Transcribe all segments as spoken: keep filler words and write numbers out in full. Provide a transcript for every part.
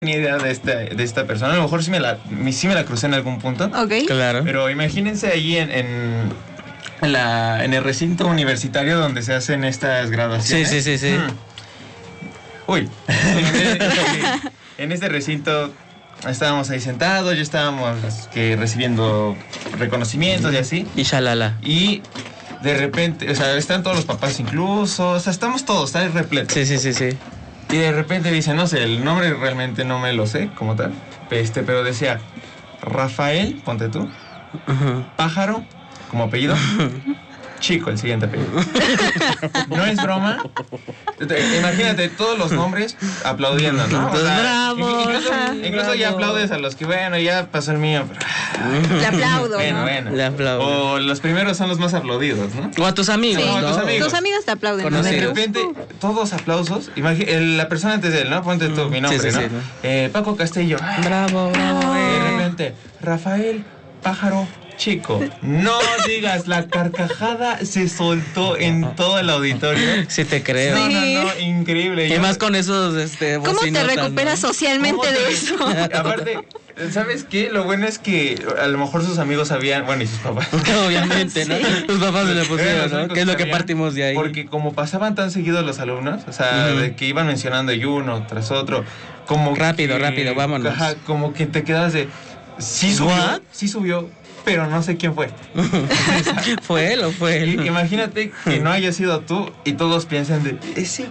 Ni idea de esta, de esta persona. A lo mejor sí me la, sí me la crucé en algún punto. Ok. Claro. Pero imagínense allí en, en, en, la, en el recinto universitario donde se hacen estas graduaciones. Sí, sí, sí, sí. Hmm. Uy. En este recinto estábamos ahí sentados, ya estábamos que, recibiendo reconocimientos y así. Y shalala. Y de repente, o sea, están todos los papás incluso, o sea, estamos todos, está repleto. Sí, sí, sí, sí. Y de repente dice, no sé, el nombre realmente no me lo sé como tal, este, pero decía Rafael, ponte tú, Uh-huh. Pájaro, como apellido, Chico, el siguiente apellido. No es broma. Imagínate todos los nombres aplaudiendo, ¿no? O sea, bravo, incluso, ajá, incluso bravo. Ya aplaudes a los que, bueno, ya pasó el mío. Pero... Le aplaudo, Bueno, ¿no? bueno. Le aplaudo. O los primeros son los más aplaudidos, ¿no? O a tus amigos, Sí. ¿no? No, a tus amigos. Tus amigos te aplauden. Y ¿no? de Sí. repente, todos aplausos. Imagi- el- la persona antes de él, ¿no? Ponte tú, mi nombre, Sí, sí, ¿no? sí, ¿no? Eh, Paco Castillo. Bravo, bravo. Y de eh. repente, Rafael Pájaro Chico. No digas, la carcajada se soltó en todo el auditorio. Sí te creo. No, no, Sí. no, increíble. Y Yo- más con esos, este, ¿Cómo te bocinotas, recuperas ¿no? socialmente ¿Cómo de te- eso? Aparte, ¿sabes qué? Lo bueno es que a lo mejor sus amigos sabían, bueno, y sus papás. Obviamente, ¿no? Tus papás se le Eran pusieron, los ¿no? únicos Que es lo que sabían, partimos de ahí. Porque como pasaban tan seguidos los alumnos, o sea, Ujú. de que iban mencionando y uno tras otro, como Rápido, que- rápido, vámonos. Ajá, como que te quedas de, sí subió, ¿What? sí subió, pero no sé quién fue. ¿Fue él o fue Y- él? Imagínate que no haya sido tú y todos piensan de, ese,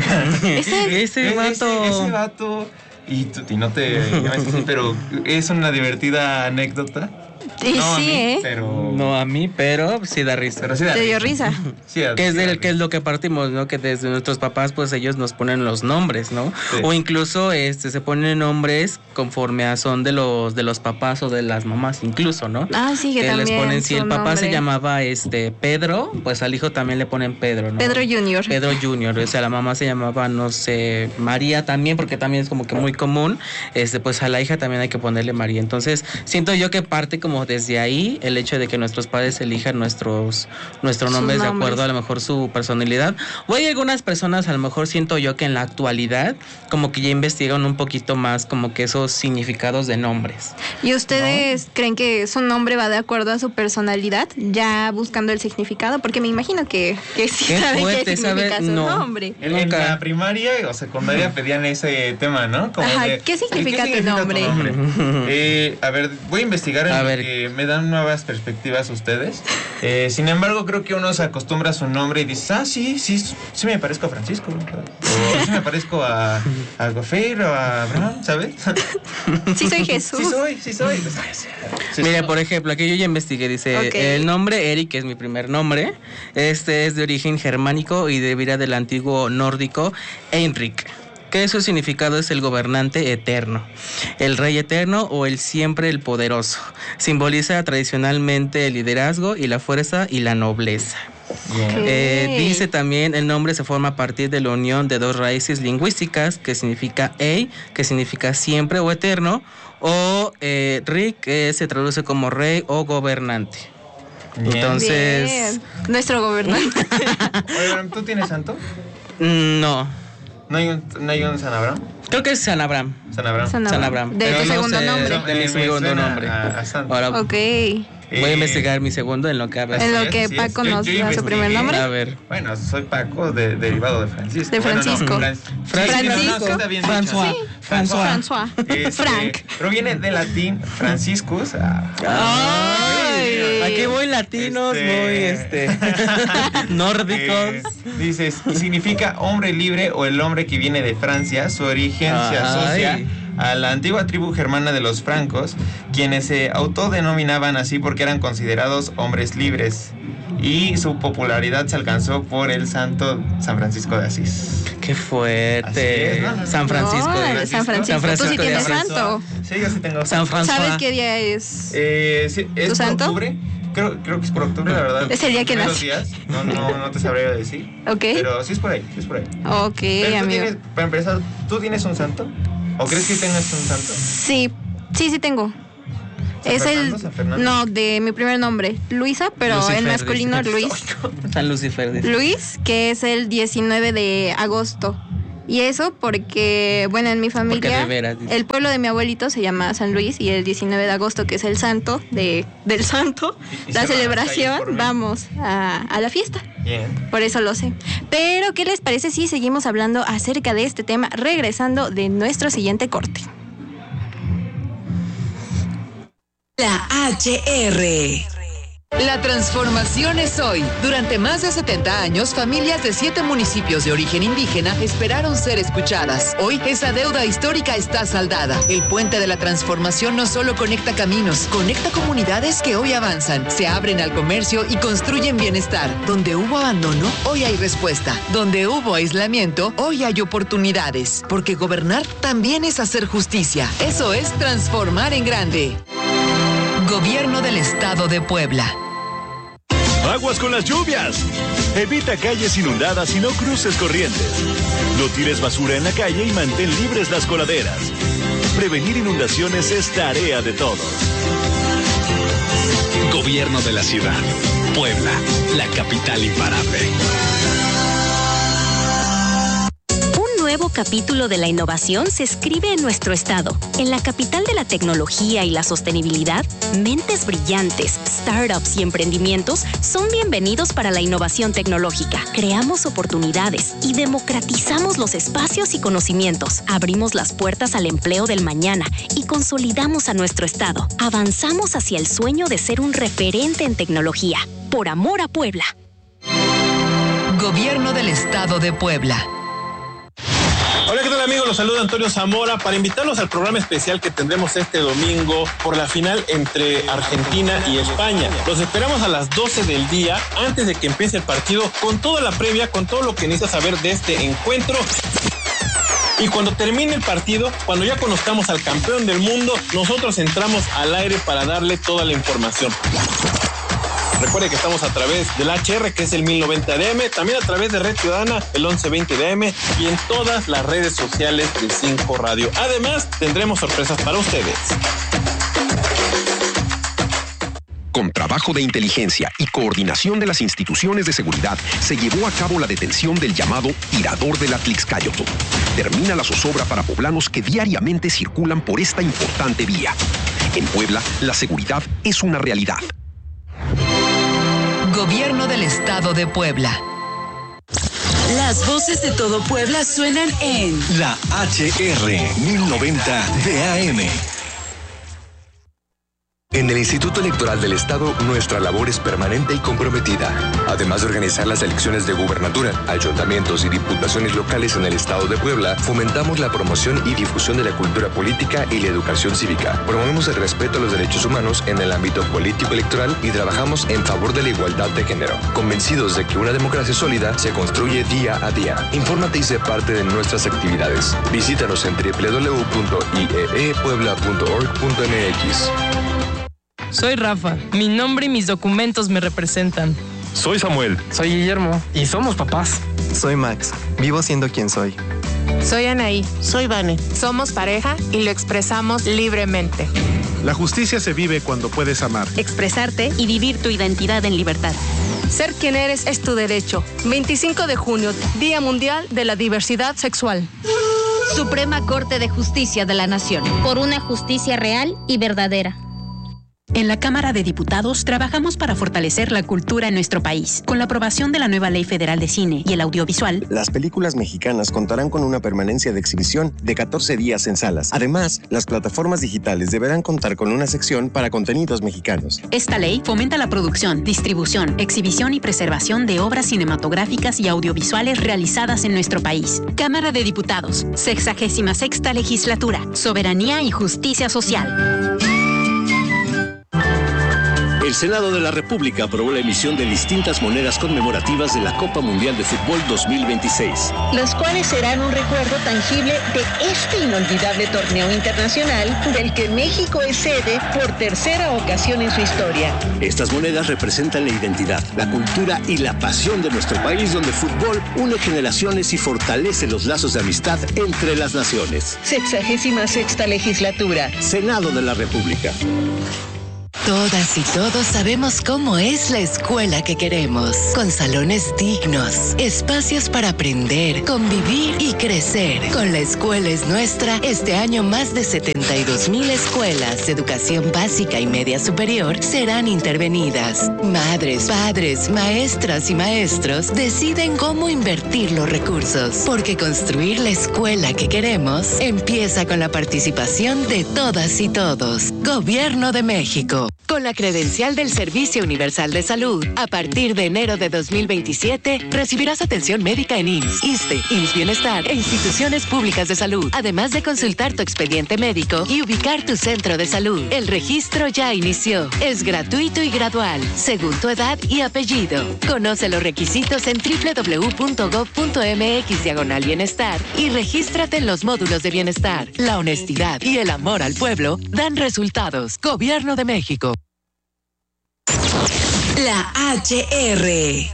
Ese, ese vato. ese, ese vato. Y, tú- y no te llames así, pero es una divertida anécdota. Y No a sí, mí, ¿eh? Pero, No a mí, pero sí da risa. pero sí da Te dio risa. Sí da- Que es, sí da del, que es risa. lo que partimos, ¿no? Que desde nuestros papás, pues ellos nos ponen los nombres, ¿no? Sí. O incluso este, se ponen nombres conforme a son de los de los papás o de las mamás, incluso, ¿no? Ah, sí, que, que les también. ponen, si el su papá se nombre. llamaba este Pedro, pues al hijo también le ponen Pedro, ¿no? Pedro Junior. Pedro Junior, o sea, la mamá se llamaba, no sé, María también, porque también es como que muy común, este, pues a la hija también hay que ponerle María. Entonces, siento yo que parte como desde ahí el hecho de que nuestros padres elijan nuestros, nuestros Sus nombres de nombres. acuerdo a lo mejor su personalidad. O hay algunas personas, a lo mejor siento yo que en la actualidad, como que ya investigan un poquito más como que esos significados de nombres. ¿Y ustedes creen que su nombre va de acuerdo a su personalidad? Ya buscando el significado, porque me imagino que, que sí Qué saben fuerte, qué significa ¿sabe? su No. nombre. En, en Nunca. la primaria o secundaria pedían ese tema, ¿no? Como Ajá, de, ¿qué significa tu nombre? Eh, a ver, voy a investigar en A lo ver. que me dan nuevas perspectivas ustedes. Eh, sin embargo, creo que uno se acostumbra a su nombre y dice, ah, sí, sí, sí me parezco a Francisco. O sí me parezco a, a Gofir o a Abraham, ¿sabes? Sí soy Jesús. Sí soy, sí soy. Sí Mira, soy. por ejemplo, aquí yo ya investigué, dice, Ok. el nombre Eric, que es mi primer nombre, este es de origen germánico y debiera del antiguo nórdico Einrik, que su significado es el gobernante eterno, el rey eterno o el siempre el poderoso. Simboliza tradicionalmente el liderazgo y la fuerza y la nobleza. Bien. Ok. Eh, dice también, el nombre se forma a partir de la unión de dos raíces lingüísticas, que significa ei, que significa siempre o eterno, o eh, rik, que se traduce como rey o gobernante. Bien. Entonces, Bien. Nuestro gobernante. Oye, Abraham, ¿tú tienes santo? mm, no, ¿No hay un, no hay un San Abraham? creo que es San Abraham. San Abraham. San San Abraham. Abraham. De Pero tu no segundo sé nombre. de mi Me segundo suena nombre. A, a santo. Ahora Ok. voy a Eh, investigar mi segundo en lo que hablas. En lo Así es, que así es. Paco Yo- nos yo da su investigué. primer nombre. A ver. Bueno, soy Paco, de, derivado de Francisco. De Bueno, no, Francisco. Fran- Francisco. Sí, no, no, sí está bien dicho. François. Sí. François. François. Este, Frank. Proviene del latín Franciscus. ah, Ay. Aquí voy latinos, Este- muy este nórdicos. eh, dices, significa hombre libre o el hombre que viene de Francia. Su origen se Ay. asocia a la antigua tribu germana de los francos, quienes se autodenominaban así porque eran considerados hombres libres. Y su popularidad se alcanzó por el santo San Francisco de Asís. Qué fuerte. Así es, ¿no? No, San no. Francisco. No, de- de San Francisco. San Tú sí Francisco de tienes Asís. santo. Sí, yo sí tengo San François. ¿Sabes qué día es? Eh, sí, ¿es ¿Tu por santo? octubre? Creo, creo que es por octubre, la verdad. Es el día que Primeros nací. días. No, no, no te sabría decir. Ok. Pero sí es por ahí, sí es por ahí. Ok, Pero tú amigo. tienes, para empezar, ¿tú tienes un santo? ¿O crees que tengas un santo? Sí, sí, sí tengo. ¿San Es Fernando, el... San Fernando? No, de mi primer nombre. Luisa, pero Lucifer, en masculino dice. Luis. San Lucifer. dice. Luis, que es el diecinueve de agosto. Y eso porque, bueno, en mi familia, de veras, el pueblo de mi abuelito se llama San Luis y el diecinueve de agosto, que es el santo de, del santo, la celebración, vamos a, a la fiesta. Bien. Por eso lo sé. Pero, ¿qué les parece si seguimos hablando acerca de este tema regresando de nuestro siguiente corte? La H R. La transformación es hoy. Durante más de setenta años, familias de siete municipios de origen indígena esperaron ser escuchadas. Hoy, esa deuda histórica está saldada. El puente de la transformación no solo conecta caminos, conecta comunidades que hoy avanzan, se abren al comercio y construyen bienestar. Donde hubo abandono, hoy hay respuesta. Donde hubo aislamiento, hoy hay oportunidades. Porque gobernar también es hacer justicia. Eso es transformar en grande. Gobierno del Estado de Puebla. Aguas con las lluvias. Evita calles inundadas y no cruces corrientes. No tires basura en la calle y mantén libres las coladeras. Prevenir inundaciones es tarea de todos. Gobierno de la ciudad. Puebla, la capital imparable. Un nuevo capítulo de la innovación se escribe en nuestro estado. En la capital de la tecnología y la sostenibilidad, mentes brillantes, startups y emprendimientos son bienvenidos para la innovación tecnológica. Creamos oportunidades y democratizamos los espacios y conocimientos. Abrimos las puertas al empleo del mañana y consolidamos a nuestro estado. Avanzamos hacia el sueño de ser un referente en tecnología. Por amor a Puebla. Gobierno del Estado de Puebla. Hola, ¿qué tal amigos? Los saluda Antonio Zamora para invitarlos al programa especial que tendremos este domingo por la final entre Argentina y España. Los esperamos a las doce del día antes de que empiece el partido con toda la previa, con todo lo que necesitas saber de este encuentro. Y cuando termine el partido, cuando ya conozcamos al campeón del mundo, nosotros entramos al aire para darle toda la información. Recuerde que estamos a través del H R, que es el mil noventa de A M, también a través de Red Ciudadana, el once veinte de A M, y en todas las redes sociales de cinco Radio. Además, tendremos sorpresas para ustedes. Con trabajo de inteligencia y coordinación de las instituciones de seguridad, se llevó a cabo la detención del llamado tirador del Atlixcáyotl. Termina la zozobra para poblanos que diariamente circulan por esta importante vía. En Puebla, la seguridad es una realidad. Gobierno del Estado de Puebla. Las voces de todo Puebla suenan en La H R mil noventa de A M. En el Instituto Electoral del Estado, nuestra labor es permanente y comprometida. Además de organizar las elecciones de gubernatura, ayuntamientos y diputaciones locales en el Estado de Puebla, fomentamos la promoción y difusión de la cultura política y la educación cívica. Promovemos el respeto a los derechos humanos en el ámbito político-electoral y trabajamos en favor de la igualdad de género, convencidos de que una democracia sólida se construye día a día. Infórmate y sé parte de nuestras actividades. Visítanos en doble u doble u doble u punto i e e puebla punto org punto m x. Soy Rafa. Mi nombre y mis documentos me representan. Soy Samuel. Soy Guillermo. Y somos papás. Soy Max. Vivo siendo quien soy. Soy Anaí. Soy Vane. Somos pareja y lo expresamos libremente. La justicia se vive cuando puedes amar, expresarte y vivir tu identidad en libertad. Ser quien eres es tu derecho. veinticinco de junio, Día Mundial de la Diversidad Sexual. Suprema Corte de Justicia de la Nación. Por una justicia real y verdadera. En la Cámara de Diputados trabajamos para fortalecer la cultura en nuestro país. Con la aprobación de la nueva Ley Federal de Cine y el Audiovisual, las películas mexicanas contarán con una permanencia de exhibición de catorce días en salas. Además, las plataformas digitales deberán contar con una sección para contenidos mexicanos. Esta ley fomenta la producción, distribución, exhibición y preservación de obras cinematográficas y audiovisuales realizadas en nuestro país. Cámara de Diputados, sexagésima sexta legislatura, soberanía y justicia social. El Senado de la República aprobó la emisión de distintas monedas conmemorativas de la Copa Mundial de Fútbol dos mil veintiséis. Los cuales serán un recuerdo tangible de este inolvidable torneo internacional del que México es sede por tercera ocasión en su historia. Estas monedas representan la identidad, la cultura y la pasión de nuestro país, donde el fútbol une generaciones y fortalece los lazos de amistad entre las naciones. Sexagésima sexta legislatura. Senado de la República. Todas y todos sabemos cómo es la escuela que queremos, con salones dignos, espacios para aprender, convivir y crecer. Con La Escuela es Nuestra, este año más de setenta y dos mil escuelas de educación básica y media superior serán intervenidas. Madres, padres, maestras y maestros deciden cómo invertir los recursos, porque construir la escuela que queremos empieza con la participación de todas y todos. Gobierno de México. Con la credencial del Servicio Universal de Salud, a partir de enero de dos mil veintisiete, recibirás atención médica en I M S S, ISSSTE, I M S S Bienestar e instituciones públicas de salud, además de consultar tu expediente médico y ubicar tu centro de salud. El registro ya inició. Es gratuito y gradual, según tu edad y apellido. Conoce los requisitos en doble u doble u doble u punto gob punto eme equis diagonal bienestar y regístrate en los módulos de bienestar. La honestidad y el amor al pueblo dan resultados. Gobierno de México. La H R.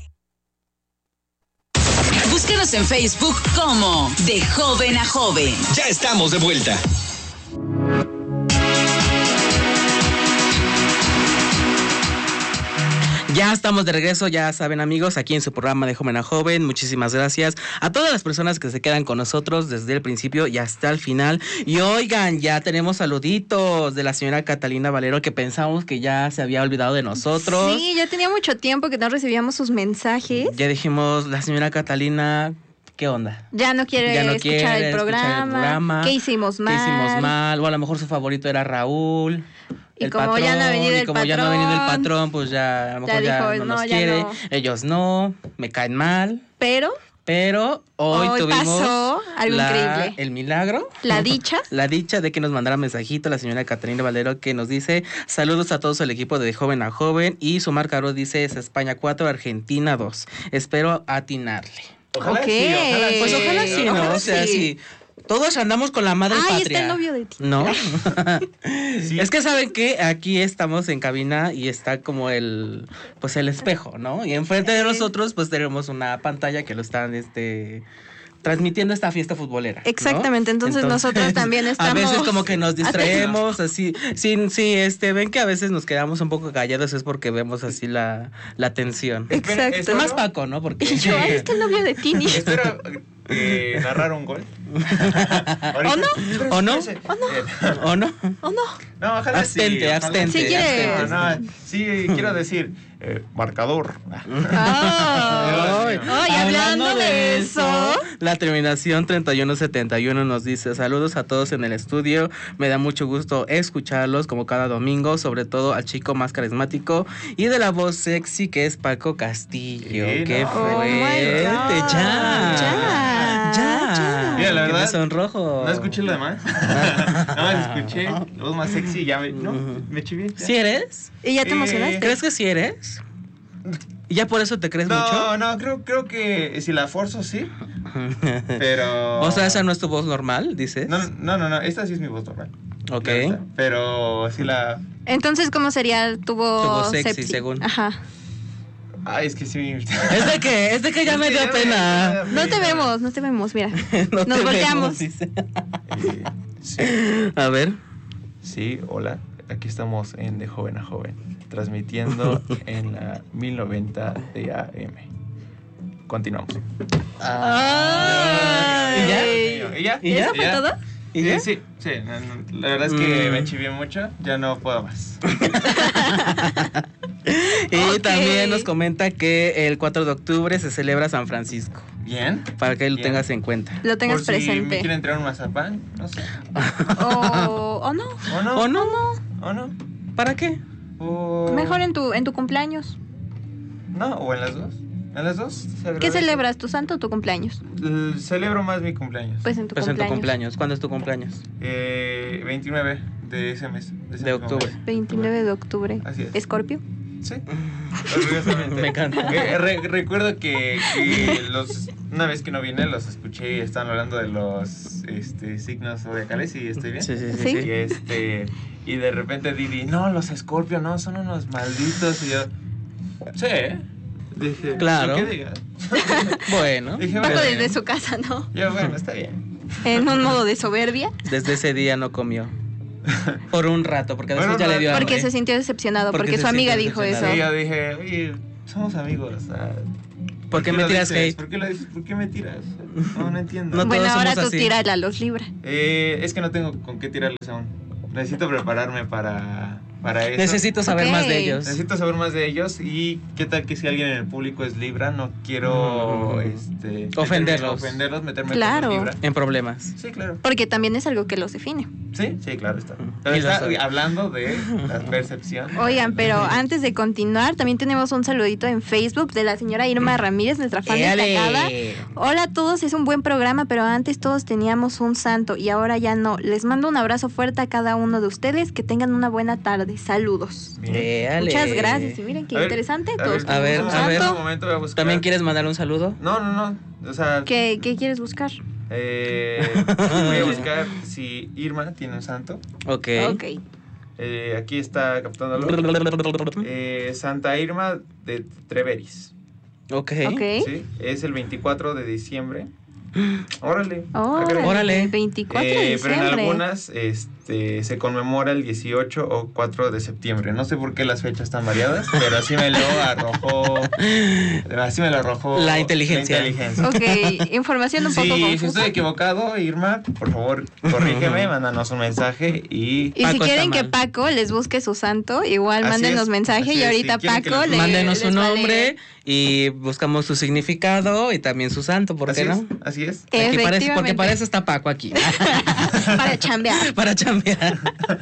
Búscanos en Facebook como De Joven a Joven. Ya estamos de vuelta. Ya estamos de regreso, ya saben amigos, aquí en su programa de Joven a Joven. Muchísimas gracias a todas las personas que se quedan con nosotros desde el principio y hasta el final. Y oigan, ya tenemos saluditos de la señora Catalina Valero, que pensamos que ya se había olvidado de nosotros. Sí, ya tenía mucho tiempo que no recibíamos sus mensajes. Ya dijimos, la señora Catalina... ¿Qué onda? Ya no quiere, ya no escuchar, quiere el programa, escuchar el programa. ¿Qué hicimos mal? ¿Qué hicimos mal? O a lo mejor su favorito era Raúl. Y el como patrón, ya no ha venido el y como patrón. ya no ha venido el patrón, pues ya a lo mejor ya, ya, dijo, ya no, no nos ya quiere. No. Ellos no, me caen mal. Pero... Pero hoy, hoy tuvimos pasó algo la, increíble. El milagro. La dicha. La dicha de que nos mandara mensajito la señora Catalina Valero, que nos dice: saludos a todos el equipo de Joven a Joven. Y su marcador dice: es España cuatro, Argentina dos. Espero atinarle. Ojalá okay. sí, ojalá sí. Pues ojalá sí, ¿no? Ojalá o sea, sí. sí. Todos andamos con la madre Ay, patria. está el novio de ti. ¿No? Sí. Es que saben que aquí estamos en cabina y está como el, pues el espejo, ¿no? Y enfrente de nosotros, pues tenemos una pantalla que lo están, este... transmitiendo esta fiesta futbolera, ¿no? Exactamente, entonces, entonces nosotros también estamos... A veces como que nos distraemos, así, sí, sí, este, ven que a veces nos quedamos un poco callados, es porque vemos así la, la tensión. Exacto. Es más Paco, ¿no? Porque... Y yo, ay, es que el novio de Tini. Espero eh, narrar un gol. ¿O no? ¿O no? ¿O no? ¿O no? ¿O no? No, ojalá abstente, sí. Ojalá abstente. Sí, quiere... no, no, sí, quiero decir, eh, marcador. Ay, ay, hablando de eso. La terminación treinta y uno setenta y uno nos dice: saludos a todos en el estudio, me da mucho gusto escucharlos como cada domingo, sobre todo al chico más carismático y de la voz sexy que es Paco Castillo. Sí, ¡Qué no. fuerte! Oh ya, ya, ya, ya. Mira, la verdad, me sonrojo. No escuché lo demás. No, escuché la voz más sexy y ya me, no, me chivé. ¿Sí eres? ¿Y ya te Eh, emocionaste? ¿Crees que sí eres? ¿Y ya por eso te crees no, mucho? No, no, creo, creo que si la forzo sí, pero... O sea, ¿esa no es tu voz normal, dices? No, no, no, no, esta sí es mi voz normal. Ok. Pero si la... Entonces, ¿cómo sería tu voz, Tu voz sexy, sexy? según. Ajá. Ay, es que sí. ¿Es de qué? Es de que ya me dio pena. No te vemos, no te vemos, mira. No Nos te volteamos. vemos, dice. Eh, sí. A ver. Sí, hola. Aquí estamos en De Joven a Joven, transmitiendo en la mil noventa de A M. Continuamos. Ay. ¿Y ya? ¿Y ya? ¿Y eso fue ya? todo? ¿Y ya? Sí, sí, no, no, la verdad es que Mm. me chivié mucho, ya no puedo más. Y Ok. también nos comenta que el cuatro de octubre se celebra San Francisco. Bien. Para que lo Bien. tengas en cuenta. Lo tengas Por si presente. me quieren traer un mazapán, no sé. O, o no. ¿O no? ¿O no? ¿O no? ¿Para qué? O... Mejor en tu, en tu cumpleaños. No, o en las dos. En las dos. se ¿Qué agradece. celebras, tu santo o tu cumpleaños? L- Celebro más mi cumpleaños. Pues en tu Pues en tu cumpleaños. cumpleaños. ¿Cuándo es tu cumpleaños? Eh, veintinueve de ese mes. ese De mismo octubre. mes. veintinueve de octubre. Así es. ¿Escorpio? Sí. Orgullosamente. Me encanta. Eh, re- recuerdo que, que los una vez que no vine los escuché y estaban hablando de los este, signos zodiacales y estoy bien. Sí, sí, sí. ¿Sí? sí. Y este y de repente Didi, no, los Escorpio no, son unos malditos y yo, sí. Dije, Claro. lo que digas. Bueno, Dije, Paco bueno, desde su casa, ¿no? yo, bueno, está bien. En un modo de soberbia. desde ese día no comió. Por un rato, porque después bueno, ya le dio hambre. Porque se sintió decepcionado, porque, porque su amiga dijo eso. Sí, yo dije, oye, somos amigos. ¿Sabes? ¿Por, ¿Por qué, qué me tiras dices? hate? ¿Por qué, lo dices? ¿Por qué me tiras? No, no entiendo. No, bueno, ahora tú tírala, los libra. Eh, es que no tengo con qué tirarlos aún. Necesito prepararme para, para eso. Necesito saber okay. más de ellos. Necesito saber más de ellos. Y qué tal que si alguien en el público es Libra, no quiero mm. este, ofenderlos. Meterme, ofenderlos, meterme claro. con Libra. En problemas. Sí, claro. Porque también es algo que los define. Sí, sí, claro está. Pero está hablando de la percepción. Oigan, pero antes de continuar, también tenemos un saludito en Facebook de la señora Irma Ramírez, nuestra fan ¡Éale! destacada. Hola a todos, es un buen programa, pero antes todos teníamos un santo y ahora ya no. Les mando un abrazo fuerte a cada uno de ustedes, que tengan una buena tarde. Saludos. ¡Éale! Muchas gracias. Y miren qué a interesante. Ver, todos a ver, a ver. Un momento voy a buscar. ¿También quieres mandar un saludo? No, no, no. O sea, ¿Qué, qué quieres buscar? Eh, voy a buscar si Irma tiene un santo. Ok. Ok. Eh, aquí está captándolo. Eh, Santa Irma de Treveris. Ok. okay. Sí, es el veinticuatro de diciembre. Órale. Órale. Órale. veinticuatro eh, de diciembre. Pero en algunas este, se conmemora el dieciocho o cuatro de septiembre. No sé por qué las fechas están variadas, pero así me lo arrojó. Así me lo arrojó. La inteligencia. La inteligencia. Ok, información un sí, poco confusa. Si estoy equivocado, Irma, por favor, corrígeme, mándanos un mensaje y... Y Paco si quieren que Paco les busque su santo, igual así mándenos es, mensaje y ahorita si Paco le... Mándenos su nombre y buscamos su significado y también su santo, ¿por qué así no? Es, así es. Aquí parece, porque para eso está Paco aquí. Para chambear. Para chambear.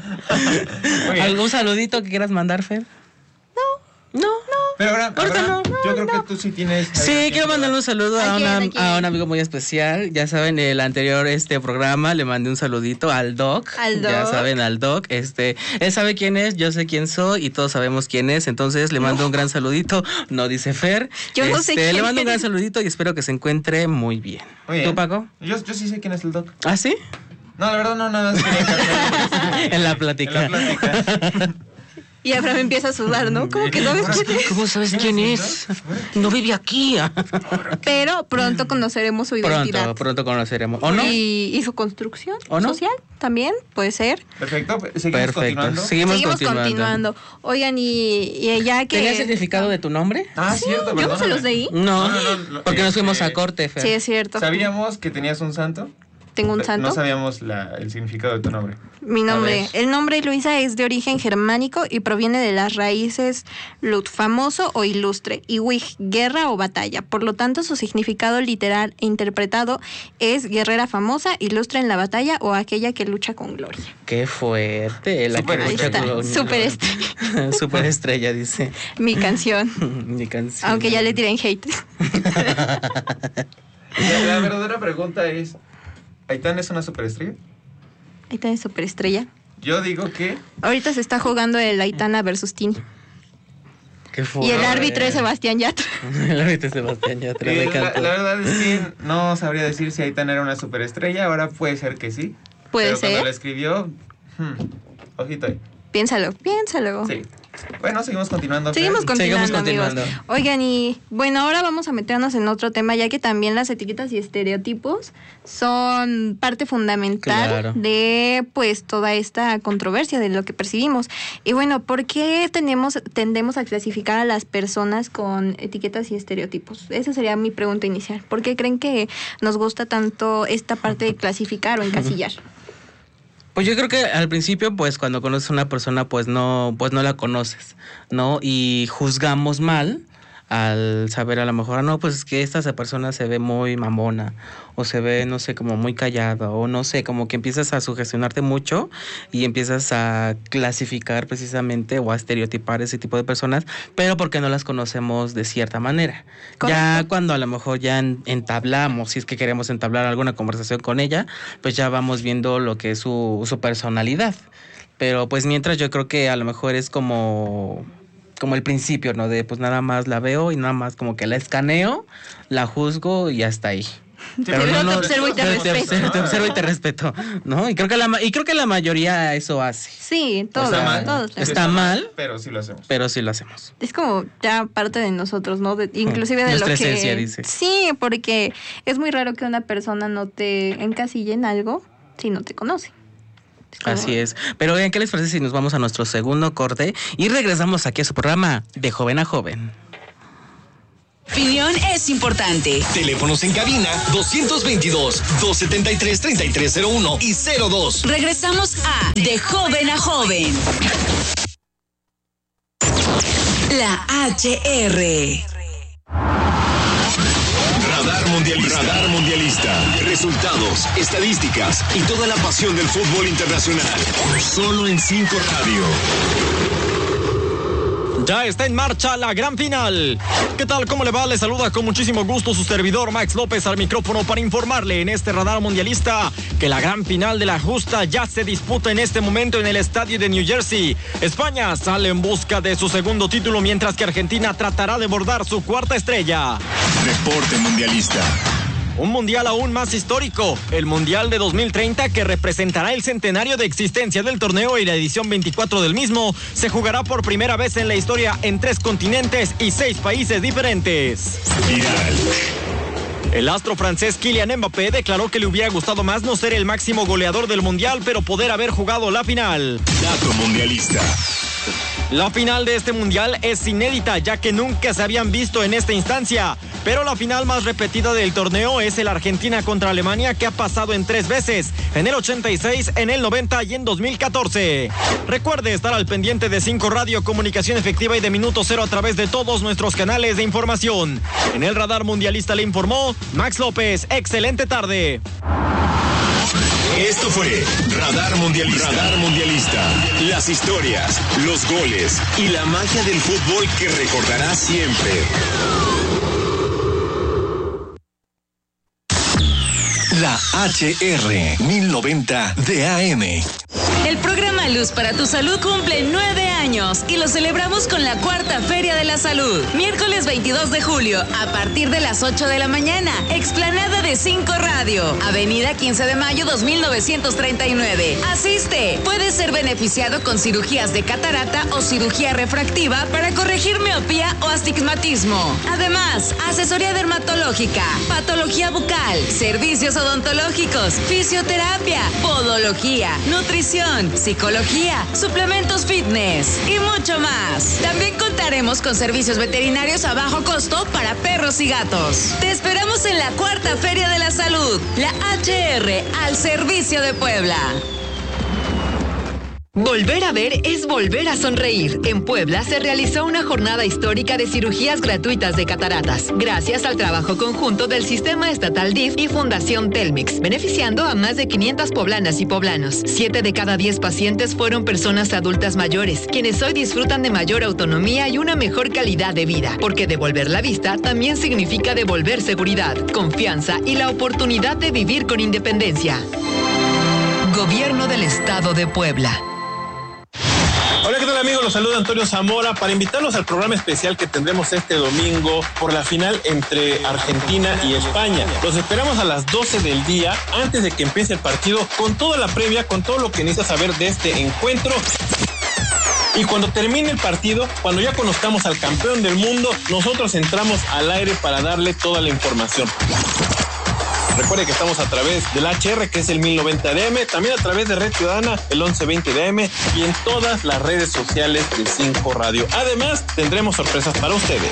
¿Algún saludito que quieras mandar, Fer? No, no, no. Pero ahora, ahora no, yo no, creo no. que tú sí tienes... Sí, quiero mandarle un saludo a, ¿A, quién, una, a, quién? a un amigo muy especial. Ya saben, el anterior este programa le mandé un saludito al Doc. Al Doc. Ya saben, al Doc. Este, él sabe quién es, yo sé quién soy y todos sabemos quién es. Entonces le mando no. un gran saludito. No dice Fer. Yo este, no sé quién Le mando es. un gran saludito y espero que se encuentre muy bien. Muy bien. ¿Tú, Paco? Yo, yo sí sé quién es el Doc. ¿Ah, sí? No, la verdad no, nada más quería encargar. En la plática. En la plática. Y Abraham empieza a sudar, ¿no? ¿Cómo que sabes quién es? ¿Cómo sabes quién es? No vive aquí. Pero pronto conoceremos su identidad. Pronto, pronto conoceremos. ¿O no? Y, y su construcción ¿O no? social también, puede ser. Perfecto, seguimos Perfecto. continuando. Seguimos, seguimos continuando. continuando. Oigan, y, y ya que... ¿Tenía el significado de tu nombre? Ah, sí, cierto, yo no se los leí. No, no, no, no porque nos este, fuimos a corte, Fer. Sí, es cierto. ¿Sabíamos que tenías un santo? ¿Tengo un santo? No sabíamos la, el significado de tu nombre. Mi nombre. El nombre Luisa es de origen germánico y proviene de las raíces lut, famoso o ilustre, y wig, guerra o batalla. Por lo tanto, su significado literal e interpretado es guerrera famosa, ilustre en la batalla o aquella que lucha con gloria. Qué fuerte. La Super que lucha está. con Super estrella. Super estrella, dice. Mi canción. Mi canción. Aunque ya le tiren hate. La, la verdadera pregunta es, ¿Aitán es una superestrella? Aitán es superestrella. Yo digo que... Ahorita se está jugando el Aitana versus Tini. Qué fuerte. Y el árbitro es Sebastián Yatra. El árbitro es Sebastián Yatra. Eh, la, la verdad es que no sabría decir si Aitán era una superestrella. Ahora puede ser que sí. Puede pero ser. Cuando la escribió... Hmm, ojito ahí. Piénsalo, piénsalo. Sí. Bueno, seguimos continuando. Seguimos continuando, Seguimos continuando, amigos. Oigan, y bueno, ahora vamos a meternos en otro tema, ya que también las etiquetas y estereotipos son parte fundamental Claro. de pues toda esta controversia de lo que percibimos. Y bueno, ¿por qué tenemos, tendemos a clasificar a las personas con etiquetas y estereotipos? Esa sería mi pregunta inicial. ¿Por qué creen que nos gusta tanto esta parte de clasificar o encasillar? Pues yo creo que al principio, pues cuando conoces a una persona, pues no, pues no la conoces, ¿no? Y juzgamos mal al saber a lo mejor, no, pues es que esta persona se ve muy mamona, o se ve, no sé, como muy callada, o no sé, como que empiezas a sugestionarte mucho y empiezas a clasificar precisamente o a estereotipar ese tipo de personas, pero porque no las conocemos de cierta manera. Correcto. Ya cuando a lo mejor ya entablamos, si es que queremos entablar alguna conversación con ella, pues ya vamos viendo lo que es su, su personalidad. Pero pues mientras yo creo que a lo mejor es como... como el principio, ¿no? De pues nada más la veo y nada más como que la escaneo, la juzgo y hasta ahí. Pero, pero no, no, te observo y te, te respeto. Te, te observo y te respeto, ¿no? Y creo que la y creo que la mayoría eso hace. Sí, todos. Está mal, todos. Está, está mal, pero sí lo hacemos. Pero sí lo hacemos. Es como ya parte de nosotros, ¿no? De, inclusive de Nuestra lo que... esencia, dice. Sí, porque es muy raro que una persona no te encasille en algo si no te conoce. Así es. Pero oigan, ¿qué les parece si nos vamos a nuestro segundo corte y regresamos aquí a su programa De Joven a Joven? Opinión es importante. Teléfonos en cabina doscientos veintidós, doscientos setenta y tres, treinta y tres cero uno y cero dos. Regresamos a De Joven a Joven. La H R. Radar Mundialista. Radar Mundialista. Resultados, estadísticas y toda la pasión del fútbol internacional. Solo en cinco Radio. Ya está en marcha la gran final. ¿Qué tal? ¿Cómo le va? Le saluda con muchísimo gusto su servidor Max López al micrófono para informarle en este Radar Mundialista que la gran final de la justa ya se disputa en este momento en el estadio de New Jersey. España sale en busca de su segundo título, mientras que Argentina tratará de bordar su cuarta estrella. Reporte Mundialista. Un mundial aún más histórico, el Mundial de dos mil treinta, que representará el centenario de existencia del torneo y la edición veinticuatro del mismo, se jugará por primera vez en la historia en tres continentes y seis países diferentes. Viral. El astro francés Kylian Mbappé declaró que le hubiera gustado más no ser el máximo goleador del mundial, pero poder haber jugado la final. Dato Mundialista. La final de este mundial es inédita, ya que nunca se habían visto en esta instancia, pero la final más repetida del torneo es el Argentina contra Alemania, que ha pasado en tres veces, en el ochenta y seis, en el noventa y en dos mil catorce. Recuerde estar al pendiente de cinco Radio, comunicación efectiva y de minuto cero a través de todos nuestros canales de información. En el Radar Mundialista le informó Max López. Excelente tarde. Esto fue Radar Mundialista. Radar Mundialista. Las historias, los goles y la magia del fútbol que recordarás siempre. La H R mil noventa de A M. El programa Luz para tu Salud cumple nueve años y lo celebramos con la cuarta Feria de la Salud. Miércoles veintidós de julio, a partir de las ocho de la mañana, explanada de cinco Radio, Avenida quince de mayo dos mil novecientos treinta y nueve. Asiste. Puedes ser beneficiado con cirugías de catarata o cirugía refractiva para corregir miopía o astigmatismo. Además, asesoría dermatológica, patología bucal, servicios odontológicos, fisioterapia, podología, nutrición, psicología, suplementos fitness y mucho más. También contaremos con servicios veterinarios a bajo costo para perros y gatos. Te esperamos en la cuarta Feria de la Salud, la H R al servicio de Puebla. Volver a ver es volver a sonreír. En Puebla se realizó una jornada histórica de cirugías gratuitas de cataratas, gracias al trabajo conjunto del Sistema Estatal D I F y Fundación Telmex, beneficiando a más de quinientas poblanas y poblanos. Siete de cada diez pacientes fueron personas adultas mayores, quienes hoy disfrutan de mayor autonomía y una mejor calidad de vida, porque devolver la vista también significa devolver seguridad, confianza y la oportunidad de vivir con independencia. Gobierno del Estado de Puebla. Hola, ¿qué tal amigos? Los saluda Antonio Zamora para invitarlos al programa especial que tendremos este domingo por la final entre Argentina y España. Los esperamos a las doce del día, antes de que empiece el partido, con toda la previa, con todo lo que necesitas saber de este encuentro. Y cuando termine el partido, cuando ya conozcamos al campeón del mundo, nosotros entramos al aire para darle toda la información. Recuerde que estamos a través del H R, que es el mil noventa de A M, también a través de Red Ciudadana, el once veinte de A M, y en todas las redes sociales de cinco Radio. Además, tendremos sorpresas para ustedes.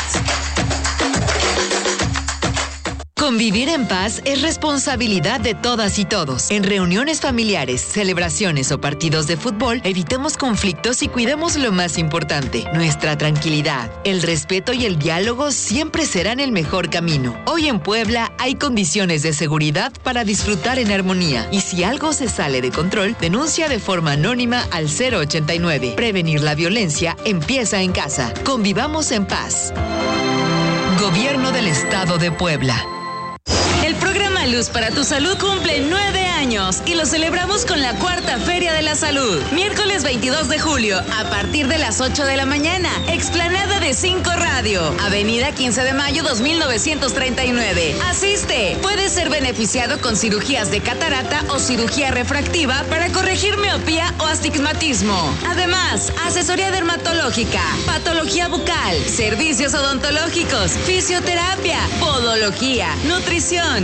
Convivir en paz es responsabilidad de todas y todos. En reuniones familiares, celebraciones o partidos de fútbol, evitemos conflictos y cuidemos lo más importante, nuestra tranquilidad. El respeto y el diálogo siempre serán el mejor camino. Hoy en Puebla hay condiciones de seguridad para disfrutar en armonía. Y si algo se sale de control, denuncia de forma anónima al cero ochenta y nueve. Prevenir la violencia empieza en casa. Convivamos en paz. Gobierno del Estado de Puebla. El programa Luz para tu Salud cumple nueve años y lo celebramos con la cuarta Feria de la Salud. Miércoles veintidós de julio, a partir de las ocho de la mañana, explanada de cinco Radio, Avenida quince de mayo dos mil novecientos treinta y nueve. Asiste. Puedes ser beneficiado con cirugías de catarata o cirugía refractiva para corregir miopía o astigmatismo. Además, asesoría dermatológica, patología bucal, servicios odontológicos, fisioterapia, podología, nutrición, psicología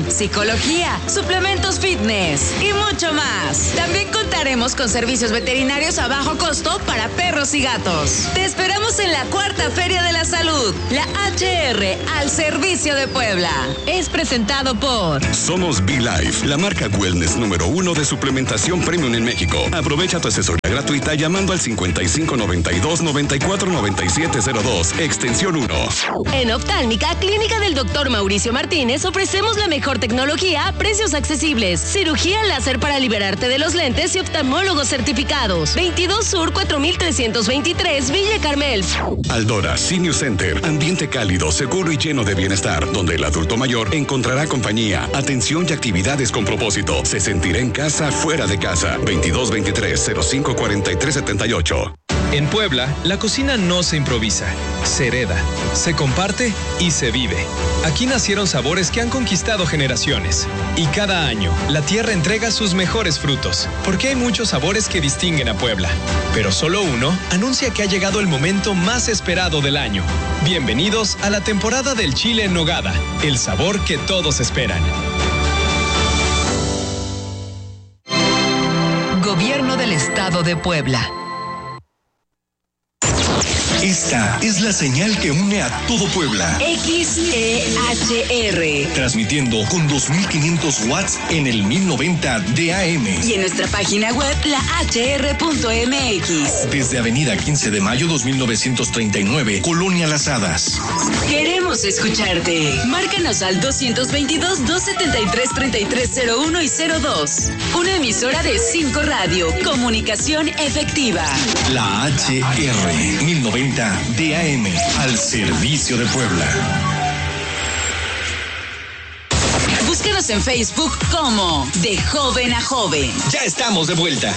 tecnología, suplementos fitness y mucho más. También contaremos con servicios veterinarios a bajo costo para perros y gatos. Te esperamos en la Cuarta Feria de la Salud, la H R al servicio de Puebla. Es presentado por... Somos B-Life, la marca wellness número uno de suplementación premium en México. Aprovecha tu asesoría gratuita llamando al cincuenta y cinco noventa y dos noventa y cuatro noventa y siete cero dos, extensión uno. En Oftálmica, Clínica del doctor Mauricio Martínez, ofrecemos la mejor tecnología a precios accesibles. Cirugía láser para liberarte de los lentes y oftalmólogos certificados. veintidós Sur cuatro mil trescientos veintitrés, Villa Carmel. Aldora Senior Center, ambiente cálido, seguro y lleno de bienestar, donde el adulto mayor encontrará compañía, atención y actividades con propósito. Se sentirá en casa, fuera de casa. veintidós veintitrés cero cinco cuarenta y tres setenta y ocho. En Puebla, la cocina no se improvisa, se hereda, se comparte y se vive. Aquí nacieron sabores que han conquistado generaciones. Y cada año, la tierra entrega sus mejores frutos, porque hay muchos sabores que distinguen a Puebla. Pero solo uno anuncia que ha llegado el momento más esperado del año. Bienvenidos a la temporada del chile en nogada, el sabor que todos esperan. Gobierno del Estado de Puebla. Esta es la señal que une a todo Puebla. X E H R. Transmitiendo con dos mil quinientos watts en el mil noventa de A M. Y en nuestra página web, la H R punto M X. Desde Avenida quince de mayo dos mil novecientos treinta y nueve, Colonia Las Hadas. Queremos escucharte. Márcanos al doscientos veintidós, doscientos setenta y tres, treinta y tres cero uno y cero dos. Una emisora de cinco Radio. Comunicación efectiva. La H R mil noventa de A M, al servicio de Puebla. Búscanos en Facebook como De Joven a Joven. Ya estamos de vuelta.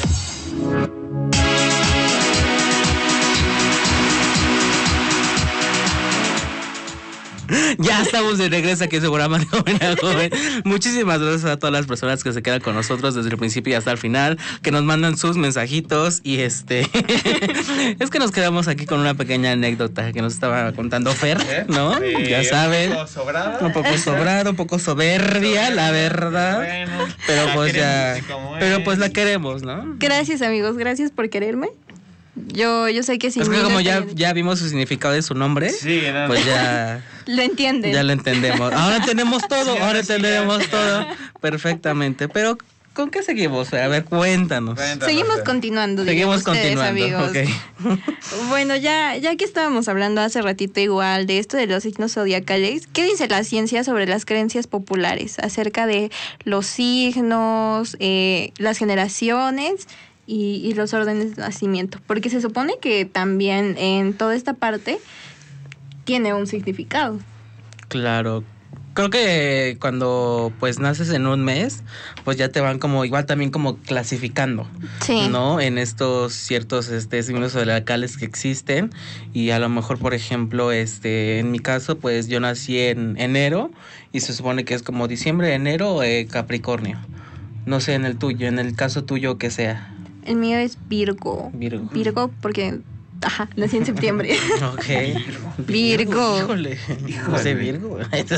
Ya estamos de regreso aquí en su programa de Joven a Joven. Muchísimas gracias a todas las personas que se quedan con nosotros desde el principio y hasta el final, que nos mandan sus mensajitos y este es que nos quedamos aquí con una pequeña anécdota que nos estaba contando Fer, ¿no? Sí, ya saben. Un poco sobrada. Un poco sobrada, un poco soberbia, la verdad. Bueno, pero la pues ya, pero es. pues la queremos, ¿no? Gracias, amigos, gracias por quererme. Yo, yo sé que si es que como ya, ya vimos su significado de su nombre, sí, no, pues ya lo entienden. Ya lo entendemos. Ahora entendemos todo, sí, ahora sí, entendemos sí, todo perfectamente. Pero ¿con qué seguimos? A ver, cuéntanos. cuéntanos seguimos eh. continuando. Seguimos ustedes, continuando, amigos. Okay. Bueno, ya, ya que estábamos hablando hace ratito igual de esto de los signos zodiacales, ¿qué dice la ciencia sobre las creencias populares acerca de los signos, eh, las generaciones y, y los órdenes de nacimiento? Porque se supone que también en toda esta parte tiene un significado. Claro. Creo que cuando pues naces en un mes, pues ya te van como igual también como clasificando, sí, ¿no? En estos ciertos este signos zodiacales que existen. Y a lo mejor, por ejemplo, este en mi caso, pues yo nací en enero y se supone que es como diciembre, enero, eh, Capricornio. No sé en el tuyo, en el caso tuyo que sea. El mío es Virgo. Virgo. Virgo porque ajá, nací en septiembre. Ok. Virgo. Híjole. No sé, Virgo.